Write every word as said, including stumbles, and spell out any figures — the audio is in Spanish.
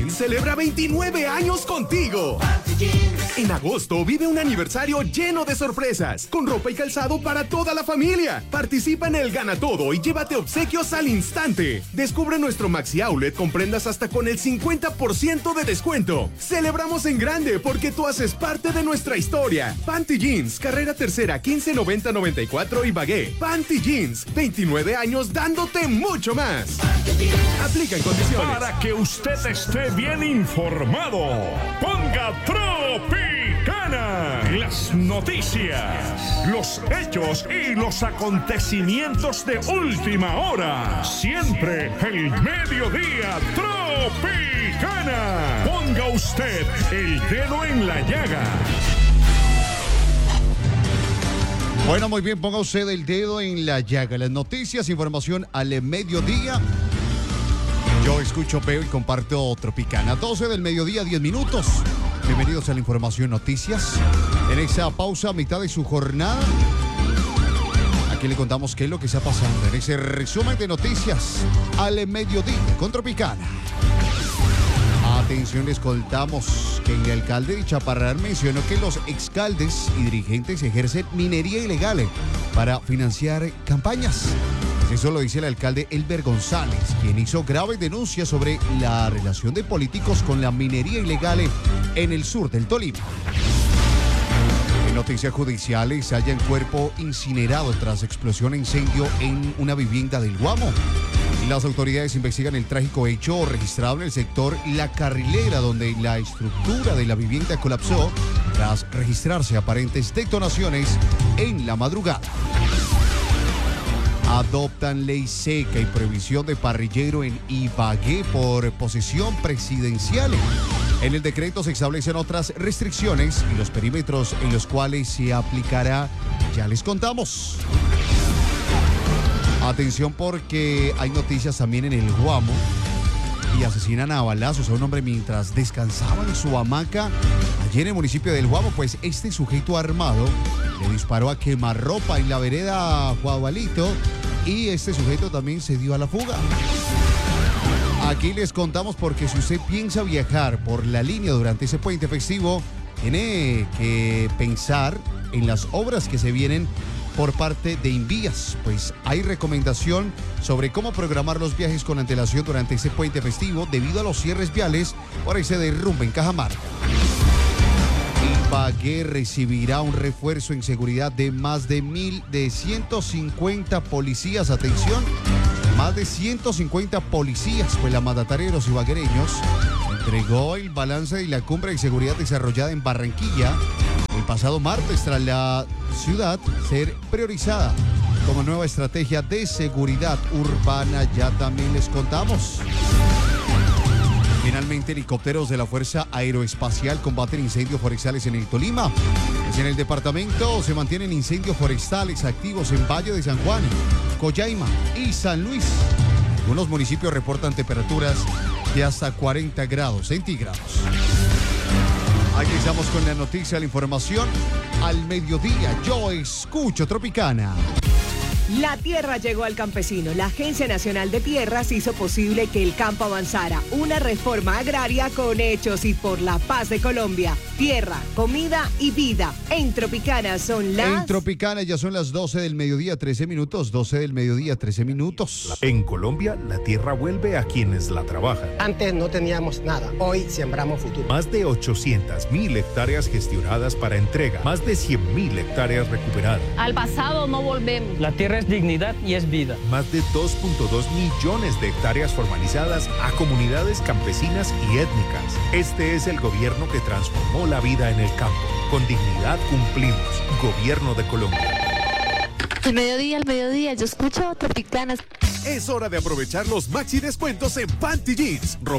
Jeans celebra veintinueve años contigo. Panty Jeans. En agosto vive un aniversario lleno de sorpresas, con ropa y calzado para toda la familia. Participa en el Gana Todo y llévate obsequios al instante. Descubre nuestro Maxi Outlet con prendas hasta con el cincuenta por ciento de descuento. Celebramos en grande porque tú haces parte de nuestra historia. Panty Jeans, carrera tercera, quince noventa noventa y cuatro y Bagué. Panty Jeans, veintinueve años dándote mucho más. Aplica en condiciones. Para que usted esté bien informado, ponga Tropicana. Las noticias, los hechos y los acontecimientos de última hora. Siempre el mediodía Tropicana. Ponga usted el dedo en la llaga. Bueno, muy bien, ponga usted el dedo en la llaga. Las noticias, información al mediodía. Yo escucho, veo y comparto Tropicana. doce del mediodía, diez minutos. Bienvenidos a la información noticias. En esa pausa a mitad de su jornada, aquí le contamos qué es lo que está pasando en ese resumen de noticias al mediodía con Tropicana. Atención, les contamos que el alcalde de Chaparral mencionó que los exalcaldes y dirigentes ejercen minería ilegal para financiar campañas. Eso lo dice el alcalde Elber González, quien hizo graves denuncias sobre la relación de políticos con la minería ilegal en el sur del Tolima. En noticias judiciales, halla un cuerpo incinerado tras explosión e incendio en una vivienda del Guamo. Las autoridades investigan el trágico hecho registrado en el sector La Carrilera, donde la estructura de la vivienda colapsó tras registrarse aparentes detonaciones en la madrugada. Adoptan ley seca y prohibición de parrillero en Ibagué por posesión presidencial. En el decreto se establecen otras restricciones y los perímetros en los cuales se aplicará, ya les contamos. Atención porque hay noticias también en el Guamo y asesinan a balazos a un hombre mientras descansaba en su hamaca allí en el municipio del Guamo. Pues este sujeto armado le disparó a quemarropa en la vereda Guadualito y este sujeto también se dio a la fuga. Aquí les contamos porque si usted piensa viajar por la línea durante ese puente festivo, tiene que pensar en las obras que se vienen por parte de Invías, pues hay recomendación sobre cómo programar los viajes con antelación durante ese puente festivo debido a los cierres viales por ese derrumbe en Cajamarca. Ibagué recibirá un refuerzo en seguridad de más de mil, de ciento cincuenta policías. Atención, más de ciento cincuenta policías, pues la mandataria de los ibaguereños entregó el balance de la cumbre de seguridad desarrollada en Barranquilla el pasado martes, tras la ciudad ser priorizada como nueva estrategia de seguridad urbana. Ya también les contamos. Finalmente, helicópteros de la Fuerza Aeroespacial combaten incendios forestales en el Tolima. Pues en el departamento se mantienen incendios forestales activos en Valle de San Juan, Coyaima y San Luis. Algunos municipios reportan temperaturas de hasta cuarenta grados centígrados. Aquí estamos con la noticia, la información al mediodía. Yo escucho Tropicana. La tierra llegó al campesino. La Agencia Nacional de Tierras hizo posible que el campo avanzara. Una reforma agraria con hechos y por la paz de Colombia. Tierra, comida y vida. En Tropicana son las... En Tropicana ya son las doce del mediodía, trece minutos. doce del mediodía, trece minutos. En Colombia, la tierra vuelve a quienes la trabajan. Antes no teníamos nada. Hoy sembramos futuro. Más de ochocientas mil hectáreas gestionadas para entrega. Más de cien mil hectáreas recuperadas. Al pasado no volvemos. La tierra es dignidad y es vida. Más de dos punto dos millones de hectáreas formalizadas a comunidades campesinas y étnicas. Este es el gobierno que transformó la vida en el campo. Con dignidad cumplimos. Gobierno de Colombia. El mediodía, el mediodía, yo escucho Tropicanas. Es hora de aprovechar los maxi descuentos en Panty Jeans.